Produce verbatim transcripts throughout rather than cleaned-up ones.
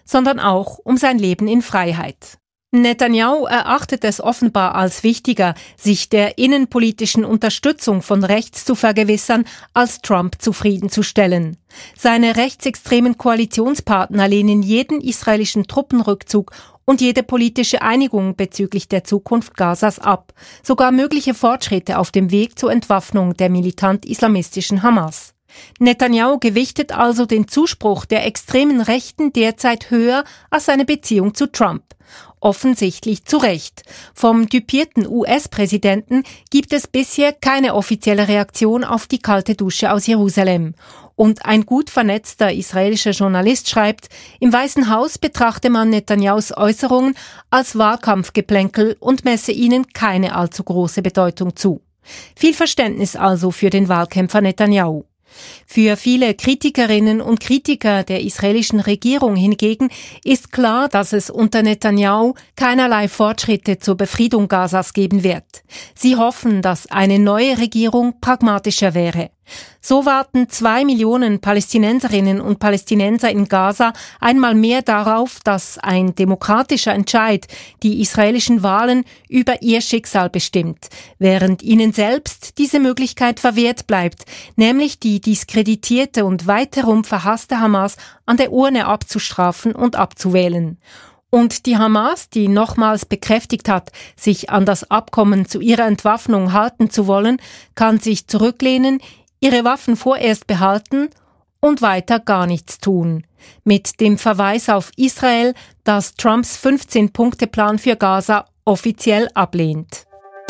sondern auch um sein Leben in Freiheit. Netanyahu erachtet es offenbar als wichtiger, sich der innenpolitischen Unterstützung von rechts zu vergewissern, als Trump zufriedenzustellen. Seine rechtsextremen Koalitionspartner lehnen jeden israelischen Truppenrückzug und jede politische Einigung bezüglich der Zukunft Gazas ab, sogar mögliche Fortschritte auf dem Weg zur Entwaffnung der militant-islamistischen Hamas. Netanyahu gewichtet also den Zuspruch der extremen Rechten derzeit höher als seine Beziehung zu Trump. Offensichtlich zu Recht. Vom düpierten U S-Präsidenten gibt es bisher keine offizielle Reaktion auf die kalte Dusche aus Jerusalem. Und ein gut vernetzter israelischer Journalist schreibt, im Weißen Haus betrachte man Netanyahus Äußerungen als Wahlkampfgeplänkel und messe ihnen keine allzu große Bedeutung zu. Viel Verständnis also für den Wahlkämpfer Netanyahu. Für viele Kritikerinnen und Kritiker der israelischen Regierung hingegen ist klar, dass es unter Netanyahu keinerlei Fortschritte zur Befriedung Gazas geben wird. Sie hoffen, dass eine neue Regierung pragmatischer wäre. So warten zwei Millionen Palästinenserinnen und Palästinenser in Gaza einmal mehr darauf, dass ein demokratischer Entscheid die israelischen Wahlen über ihr Schicksal bestimmt, während ihnen selbst diese Möglichkeit verwehrt bleibt, nämlich die diskreditierte und weiterum verhasste Hamas an der Urne abzustrafen und abzuwählen. Und die Hamas, die nochmals bekräftigt hat, sich an das Abkommen zu ihrer Entwaffnung halten zu wollen, kann sich zurücklehnen, ihre Waffen vorerst behalten und weiter gar nichts tun. Mit dem Verweis auf Israel, das Trumps fünfzehn-Punkte-Plan für Gaza offiziell ablehnt.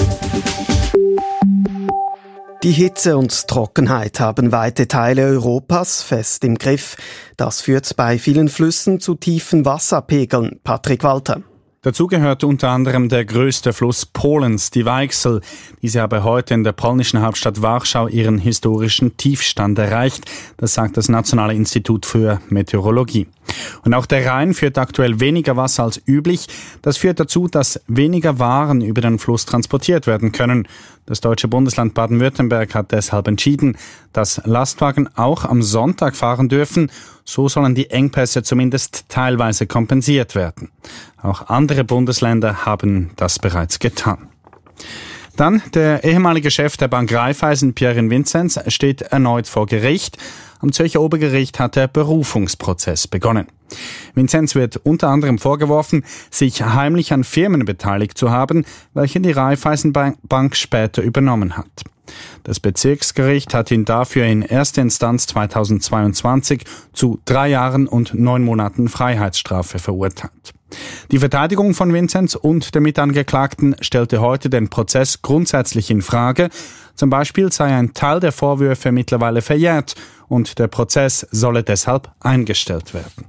Die Hitze und Trockenheit haben weite Teile Europas fest im Griff. Das führt bei vielen Flüssen zu tiefen Wasserpegeln. Patrick Walter. Dazu gehört unter anderem der größte Fluss Polens, die Weichsel. Diese habe heute in der polnischen Hauptstadt Warschau ihren historischen Tiefstand erreicht. Das sagt das Nationale Institut für Meteorologie. Und auch der Rhein führt aktuell weniger Wasser als üblich. Das führt dazu, dass weniger Waren über den Fluss transportiert werden können. Das deutsche Bundesland Baden-Württemberg hat deshalb entschieden, dass Lastwagen auch am Sonntag fahren dürfen. So sollen die Engpässe zumindest teilweise kompensiert werden. Auch andere Bundesländer haben das bereits getan. Dann der ehemalige Chef der Bank Raiffeisen, Pierre Vinzenz, steht erneut vor Gericht. Am Zürcher Obergericht hat der Berufungsprozess begonnen. Vinzenz wird unter anderem vorgeworfen, sich heimlich an Firmen beteiligt zu haben, welche die Raiffeisenbank später übernommen hat. Das Bezirksgericht hat ihn dafür in erster Instanz zweitausendzweiundzwanzig zu drei Jahren und neun Monaten Freiheitsstrafe verurteilt. Die Verteidigung von Vinzenz und der Mitangeklagten stellte heute den Prozess grundsätzlich in Frage. Zum Beispiel sei ein Teil der Vorwürfe mittlerweile verjährt und der Prozess solle deshalb eingestellt werden.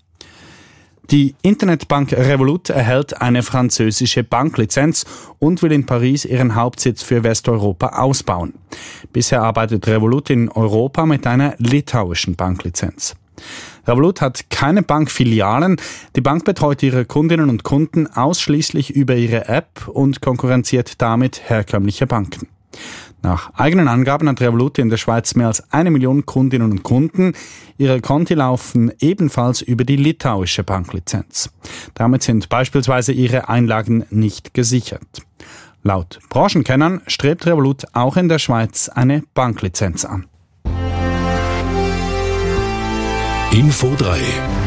Die Internetbank Revolut erhält eine französische Banklizenz und will in Paris ihren Hauptsitz für Westeuropa ausbauen. Bisher arbeitet Revolut in Europa mit einer litauischen Banklizenz. Revolut hat keine Bankfilialen. Die Bank betreut ihre Kundinnen und Kunden ausschließlich über ihre App und konkurrenziert damit herkömmliche Banken. Nach eigenen Angaben hat Revolut in der Schweiz mehr als eine Million Kundinnen und Kunden. Ihre Konti laufen ebenfalls über die litauische Banklizenz. Damit sind beispielsweise ihre Einlagen nicht gesichert. Laut Branchenkennern strebt Revolut auch in der Schweiz eine Banklizenz an. Info drei.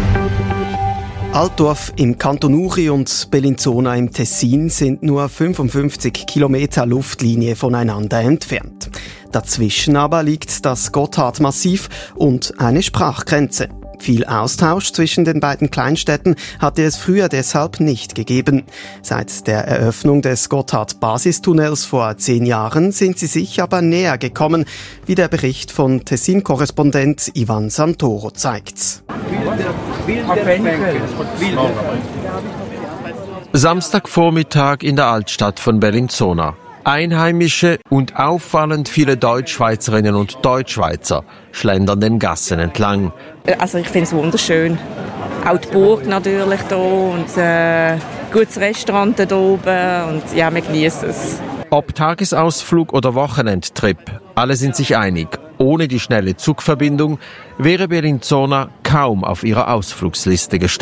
Altdorf im Kanton Uri und Bellinzona im Tessin sind nur fünfundfünfzig Kilometer Luftlinie voneinander entfernt. Dazwischen aber liegt das Gotthardmassiv und eine Sprachgrenze. Viel Austausch zwischen den beiden Kleinstädten hatte es früher deshalb nicht gegeben. Seit der Eröffnung des Gotthard-Basistunnels vor zehn Jahren sind sie sich aber näher gekommen, wie der Bericht von Tessin-Korrespondent Ivan Santoro zeigt. Samstagvormittag in der Altstadt von Bellinzona. Einheimische und auffallend viele Deutschschweizerinnen und Deutschschweizer schlendern den Gassen entlang. Also ich finde es wunderschön. Auch die Burg natürlich hier und äh, gutes Restaurant da oben und ja, wir genießen es. Ob Tagesausflug oder Wochenendtrip, alle sind sich einig. Ohne die schnelle Zugverbindung wäre Bellinzona kaum auf ihrer Ausflugsliste gestanden.